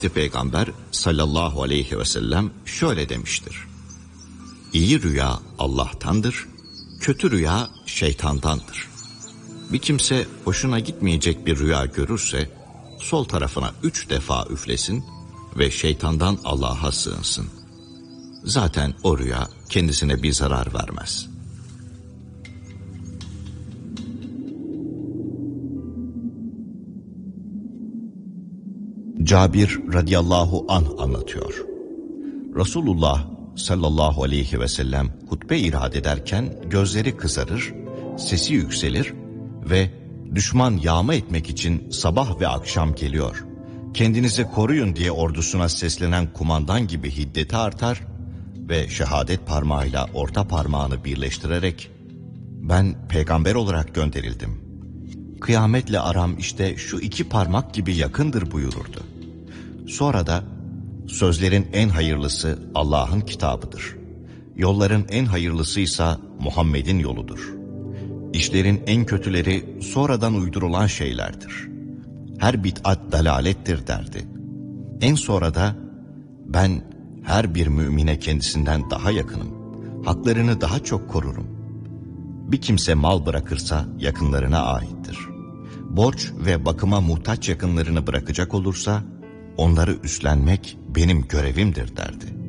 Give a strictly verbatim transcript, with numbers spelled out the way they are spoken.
Peygamber sallallahu aleyhi ve sellem şöyle demiştir: İyi rüya Allah'tandır, kötü rüya şeytandandır. Bir kimse hoşuna gitmeyecek bir rüya görürse sol tarafına üç defa üflesin ve şeytandan Allah'a sığınsın. Zaten o rüya kendisine bir zarar vermez. Cabir radıyallahu anh anlatıyor. Resulullah sallallahu aleyhi ve sellem hutbe irad ederken gözleri kızarır, sesi yükselir ve düşman yağma etmek için sabah ve akşam geliyor, kendinizi koruyun diye ordusuna seslenen kumandan gibi hiddeti artar ve şehadet parmağıyla orta parmağını birleştirerek ben peygamber olarak gönderildim, kıyametle aram işte şu iki parmak gibi yakındır buyururdu. Sonra da sözlerin en hayırlısı Allah'ın kitabıdır. Yolların en hayırlısıysa Muhammed'in yoludur. İşlerin en kötüleri sonradan uydurulan şeylerdir. Her bid'at dalalettir derdi. En sonra da ben her bir mümine kendisinden daha yakınım. Haklarını daha çok korurum. Bir kimse mal bırakırsa yakınlarına aittir. Borç ve bakıma muhtaç yakınlarını bırakacak olursa onları üstlenmek benim görevimdir derdi.